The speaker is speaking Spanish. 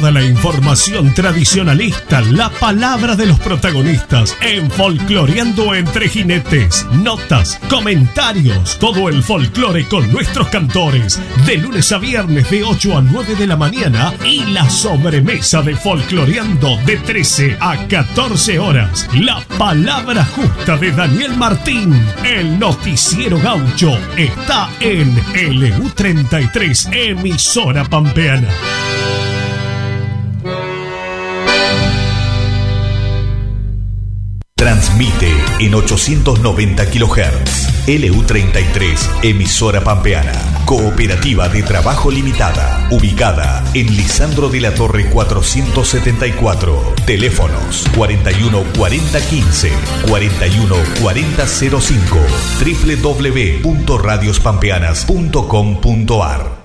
Toda la información tradicionalista, la palabra de los protagonistas en Folcloreando entre Jinetes. Notas, comentarios, todo el folclore con nuestros cantores. De lunes a viernes de 8 a 9 de la mañana y la sobremesa de Folcloreando de 13 a 14 horas. La palabra justa de Daniel Martín. El noticiero gaucho está en LU33, emisora pampeana. Transmite en 890 kHz. LU33, emisora pampeana. Cooperativa de Trabajo Limitada. Ubicada en Lisandro de la Torre 474. Teléfonos 41 40 15, 41 40 05. www.radiospampeanas.com.ar.